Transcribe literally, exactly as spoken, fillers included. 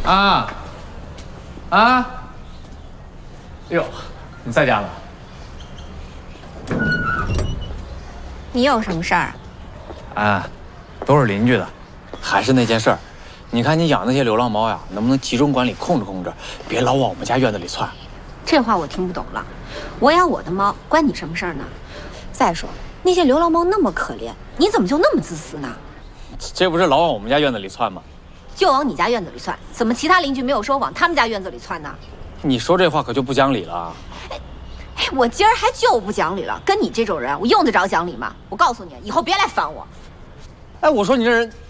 啊啊！哟，你在家呢？ 你有什么事儿啊？啊，都是邻居的，还是那件事儿。你看你养那些流浪猫呀，能不能集中管理，控制控制，别老往我们家院子里窜。 这话我听不懂了。我养我的猫，关你什么事儿呢？再说那些流浪猫那么可怜，你怎么就那么自私呢？ 这不是老往我们家院子里窜吗？ 就往你家院子里窜，怎么其他邻居没有说往他们家院子里窜呢？ 你说这话可就不讲理了。 哎，哎，我今儿还就不讲理了。跟你这种人，我用得着讲理吗？我告诉你，以后别来烦我。 哎，我说你这人。